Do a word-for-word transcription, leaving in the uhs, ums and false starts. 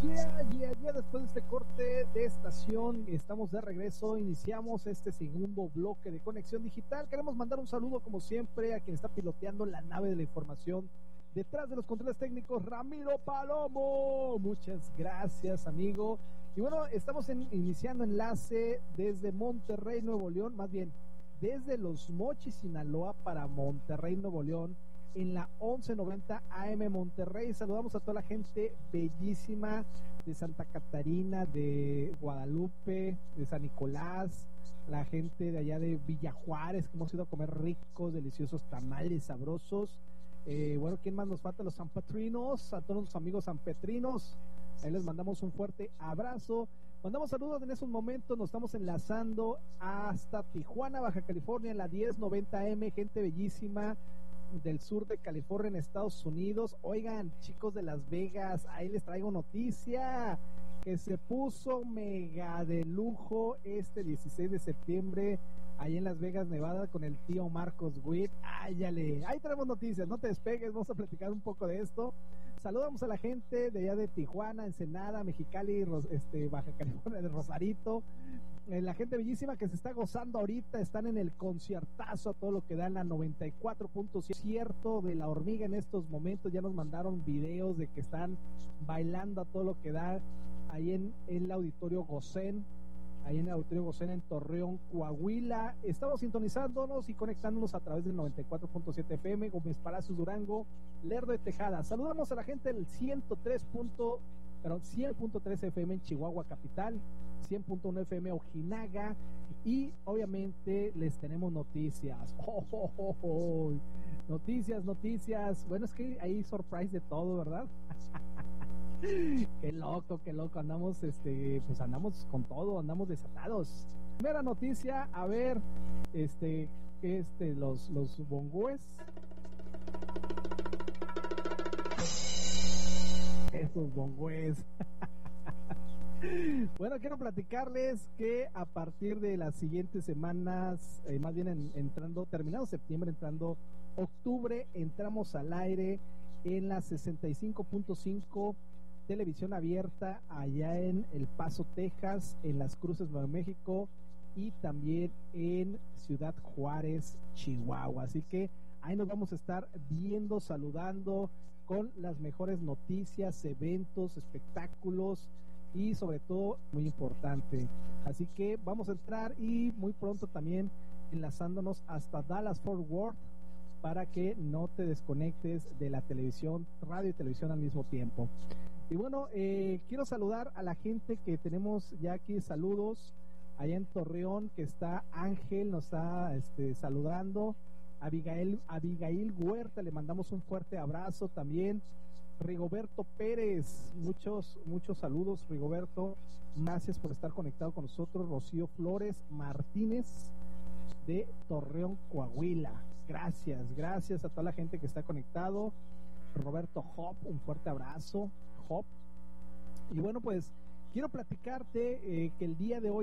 Yeah, yeah, yeah, después de este corte de estación, estamos de regreso, iniciamos este segundo bloque de Conexión Digital. Queremos mandar un saludo, como siempre, a quien está piloteando la nave de la información detrás de los controles técnicos, Ramiro Palomo. Muchas gracias, amigo. Y bueno, estamos en, iniciando enlace desde Monterrey, Nuevo León, más bien, desde Los Mochis, Sinaloa, para Monterrey, Nuevo León, en la once noventa A M Monterrey. Saludamos a toda la gente bellísima de Santa Catarina, de Guadalupe, de San Nicolás, la gente de allá de Villa Juárez, que hemos ido a comer ricos, deliciosos tamales sabrosos. Eh, bueno, ¿quién más nos falta? Los sanpetrinos, a todos los amigos sanpetrinos, ahí les mandamos un fuerte abrazo. Mandamos saludos en esos momentos, nos estamos enlazando hasta Tijuana, Baja California, en la diez noventa A M, gente bellísima del sur de California en Estados Unidos. Oigan, chicos de Las Vegas, ahí les traigo noticia que se puso mega de lujo este dieciséis de septiembre ahí en Las Vegas, Nevada, con el tío Marcos Witt. Áyale, ahí tenemos noticias, no te despegues, vamos a platicar un poco de esto. Saludamos a la gente de allá de Tijuana, Ensenada, Mexicali, este, Baja California, de Rosarito, eh, la gente bellísima que se está gozando ahorita, están en el conciertazo a todo lo que da en la noventa y cuatro punto cierto de La Hormiga en estos momentos. Ya nos mandaron videos de que están bailando a todo lo que da ahí en, en el Auditorio Gosén, ahí en el Auditorio Gosén en Torreón, Coahuila. Estamos sintonizándonos y conectándonos a través del noventa y cuatro punto siete F M, Gómez Palacios, Durango, Lerdo de Tejada. Saludamos a la gente del ciento tres. Perdón, cien punto tres F M en Chihuahua capital, cien punto uno F M Ojinaga, y obviamente les tenemos noticias. Oh, oh, oh, oh. Noticias, noticias. Bueno, es que hay surprise de todo, ¿verdad? Qué loco, qué loco, andamos, este, pues andamos con todo, andamos desatados. Primera noticia, a ver, este, este, los, los bongües, esos bongües. Bueno, quiero platicarles que a partir de las siguientes semanas, eh, más bien en, entrando, terminado septiembre, entrando octubre, entramos al aire en la sesenta y cinco punto cinco televisión abierta allá en El Paso, Texas, en Las Cruces, Nuevo México, y también en Ciudad Juárez, Chihuahua. Así que ahí nos vamos a estar viendo, saludando con las mejores noticias, eventos, espectáculos y sobre todo muy importante. Así que vamos a entrar y muy pronto también enlazándonos hasta Dallas Fort Worth para que no te desconectes de la televisión, radio y televisión al mismo tiempo. Y bueno, eh, quiero saludar a la gente que tenemos ya aquí. Saludos allá en Torreón, que está Ángel, nos está este, saludando. Abigail, Abigail Huerta, le mandamos un fuerte abrazo también. Rigoberto Pérez, muchos, muchos saludos, Rigoberto. Gracias por estar conectado con nosotros. Rocío Flores Martínez de Torreón, Coahuila. Gracias, gracias a toda la gente que está conectado. Roberto Hop, un fuerte abrazo, Hop. Y bueno, pues quiero platicarte eh, que el día de hoy